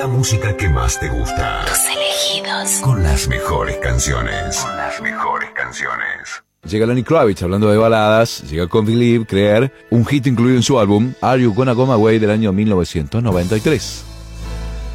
la música que más te gusta. Tus elegidos. Con las mejores canciones. Con las mejores canciones. Llega Lenny Kravitz hablando de baladas, llega con Believe, Creer, un hit incluido en su álbum Are You Gonna Go My Way del año 1993.